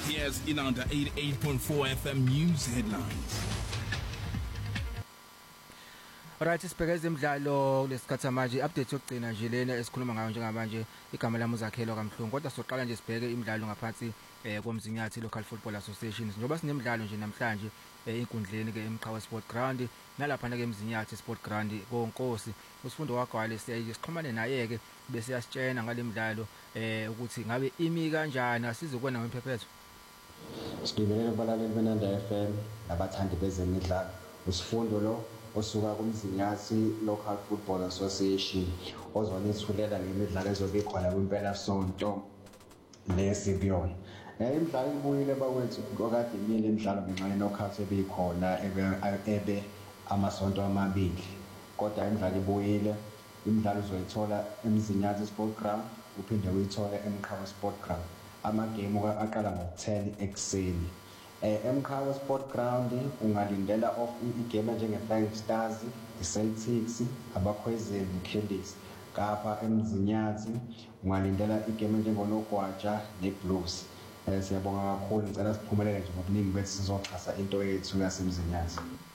Here's Inanda 88.4 FM News Headlines. Alright, sibheke ezemidlalo lesikhathi manje update yokugcina nje lena esikhuluma ngayo njengamanje igama lami uZakhelo kaMhlungu kodwa soqala nje sibheke imidlalo ngaphansi komzinyathi Local Football Association njengoba sinemidlalo nje namhlanje inkundleni ke eMqhawe Sport Ground nalapha ke emzinyathi Sport Ground konkosi usifundo wagwale sixhumane naye ke bese yasitshena ngalemidlalo ukuthi ngabe imi kanjani asizokwenza ngempephetho. Sibingelela abalaleli beNanda FM nabathandi bezemidlalo usifundo lo osuka kumzinyathi Local Football Association ozonithulela ngemidlalo ezobe ikhona kwimpela sonto neSibion. Imidlalo ibuyile bakwethu okade imile imidlalo ngenxa ye-knockout ebikhona ebe amasonto amabili kodwa imidlalo ibuyile imidlalo uzoyithola emzinyathi Sport Ground uphinde uyithola eMqhawe Sport Ground amagame aqala ngo-10 ekseni. eMqhawe Sport Ground ungalindela off igame njenge-Flying Stars, iCeltics, abakhwezeni, Candies. Kapha emzinyathi ungalindela igame njengoNogwaja neBlues. Siyabonga kakhulu ngicela siphumelele nje ngobuningi bethu sizoxhasa into yethu yasemzinyathi.